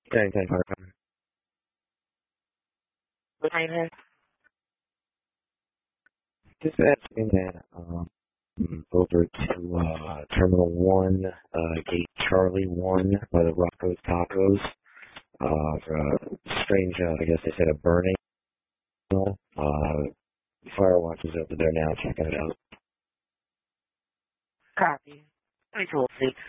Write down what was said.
Thanks. What time is it? Just asking that over to Terminal 1, Gate Charlie 1 by the Rocco's Tacos. For a strange, I guess they said a burning. Firewatch is over there now checking it out. Copy. 3 2 6.